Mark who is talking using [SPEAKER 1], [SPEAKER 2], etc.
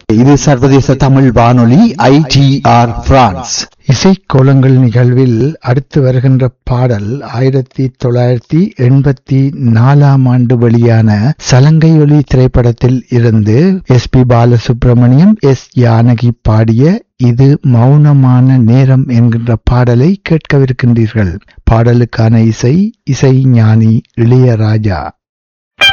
[SPEAKER 1] இது சர்வதேச தமிழ் வானொலி ITR பிரான்ஸ்.
[SPEAKER 2] இசைக்கோலங்கள் நிகழ்வில் அடுத்து வருகின்ற பாடல் 1984 வெளியான சலங்கை ஒலி திரைப்படத்தில் இருந்து SP பாலசுப்ரமணியம், S ஜானகி பாடிய இது மௌனமான நேரம் என்கின்ற பாடலை கேட்கவிருக்கின்றீர்கள். பாடலுக்கான இசை ஞானி இளையராஜா.